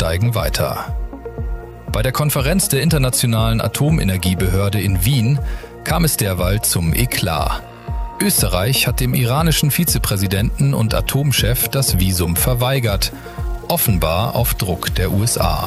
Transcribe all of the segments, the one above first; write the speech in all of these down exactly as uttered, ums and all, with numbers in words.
steigen weiter. Bei der Konferenz der Internationalen Atomenergiebehörde in Wien kam es derweil zum Eklat. Österreich hat dem iranischen Vizepräsidenten und Atomchef das Visum verweigert, offenbar auf Druck der U S A.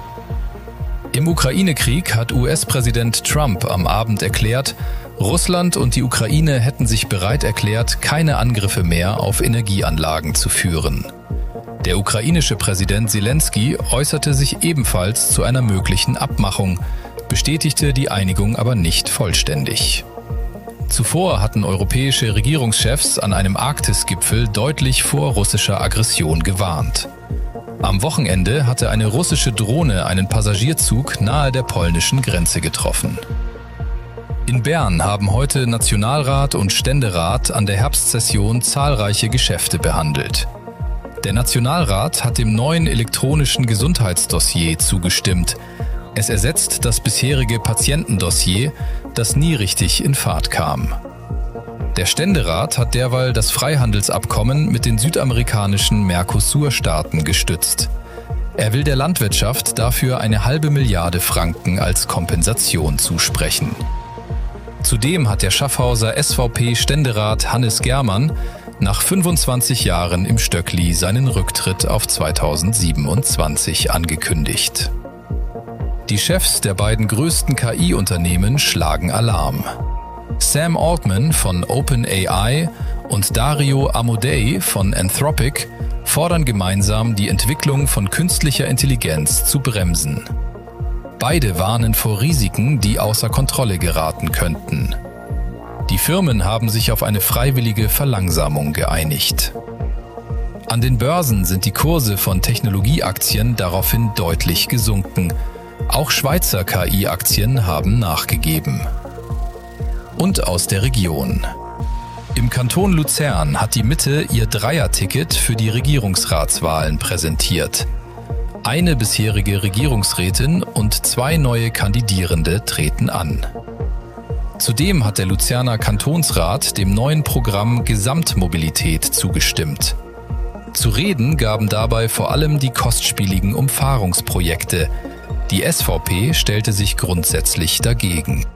Im Ukraine-Krieg hat U S-Präsident Trump am Abend erklärt, Russland und die Ukraine hätten sich bereit erklärt, keine Angriffe mehr auf Energieanlagen zu führen. Der ukrainische Präsident Zelensky äußerte sich ebenfalls zu einer möglichen Abmachung, bestätigte die Einigung aber nicht vollständig. Zuvor hatten europäische Regierungschefs an einem Arktis-Gipfel deutlich vor russischer Aggression gewarnt. Am Wochenende hatte eine russische Drohne einen Passagierzug nahe der polnischen Grenze getroffen. In Bern haben heute Nationalrat und Ständerat an der Herbstsession zahlreiche Geschäfte behandelt. Der Nationalrat hat dem neuen elektronischen Gesundheitsdossier zugestimmt. Es ersetzt das bisherige Patientendossier, das nie richtig in Fahrt kam. Der Ständerat hat derweil das Freihandelsabkommen mit den südamerikanischen Mercosur-Staaten gestützt. Er will der Landwirtschaft dafür eine halbe Milliarde Franken als Kompensation zusprechen. Zudem hat der Schaffhauser S V P-Ständerat Hannes Germann nach fünfundzwanzig Jahren im Stöckli seinen Rücktritt auf zweitausendsiebenundzwanzig angekündigt. Die Chefs der beiden größten K I-Unternehmen schlagen Alarm. Sam Altman von OpenAI und Dario Amodei von Anthropic fordern gemeinsam, die Entwicklung von künstlicher Intelligenz zu bremsen. Beide warnen vor Risiken, die außer Kontrolle geraten könnten. Die Firmen haben sich auf eine freiwillige Verlangsamung geeinigt. An den Börsen sind die Kurse von Technologieaktien daraufhin deutlich gesunken. Auch Schweizer K I-Aktien haben nachgegeben. Und aus der Region. Im Kanton Luzern hat die Mitte ihr Dreier-Ticket für die Regierungsratswahlen präsentiert. Eine bisherige Regierungsrätin und zwei neue Kandidierende treten an. Zudem hat der Luzerner Kantonsrat dem neuen Programm Gesamtmobilität zugestimmt. Zu reden gaben dabei vor allem die kostspieligen Umfahrungsprojekte. Die S V P stellte sich grundsätzlich dagegen.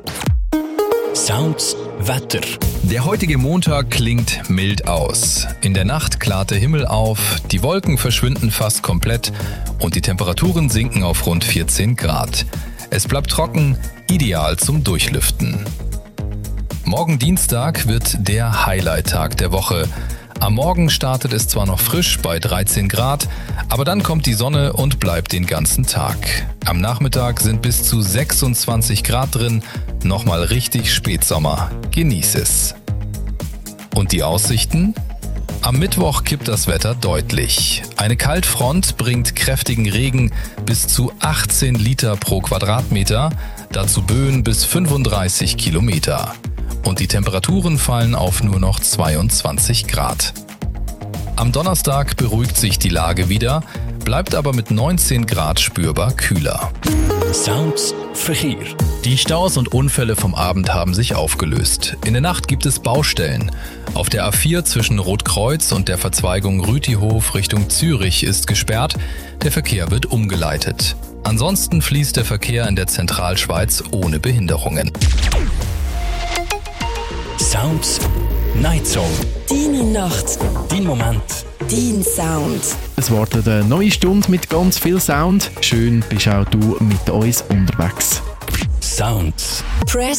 Sounds Wetter. Der heutige Montag klingt mild aus. In der Nacht klart der Himmel auf, die Wolken verschwinden fast komplett und die Temperaturen sinken auf rund vierzehn Grad. Es bleibt trocken, ideal zum Durchlüften. Morgen Dienstag wird der Highlight-Tag der Woche. Am Morgen startet es zwar noch frisch bei dreizehn Grad, aber dann kommt die Sonne und bleibt den ganzen Tag. Am Nachmittag sind bis zu sechsundzwanzig Grad drin, nochmal richtig Spätsommer. Genieß es. Und die Aussichten? Am Mittwoch kippt das Wetter deutlich. Eine Kaltfront bringt kräftigen Regen bis zu achtzehn Liter pro Quadratmeter, dazu Böen bis fünfunddreißig Kilometer. Und die Temperaturen fallen auf nur noch zweiundzwanzig Grad. Am Donnerstag beruhigt sich die Lage wieder, bleibt aber mit neunzehn Grad spürbar kühler. Sounds Verkehr. Die Staus und Unfälle vom Abend haben sich aufgelöst. In der Nacht gibt es Baustellen. Auf der A vier zwischen Rotkreuz und der Verzweigung Rütihof Richtung Zürich ist gesperrt. Der Verkehr wird umgeleitet. Ansonsten fließt der Verkehr in der Zentralschweiz ohne Behinderungen. Sounds Night Song. Deine Nacht. Dein Moment. Dein Sound. Es wartet eine neue Stunde mit ganz viel Sound. Schön bist auch du mit uns unterwegs. Sounds. Press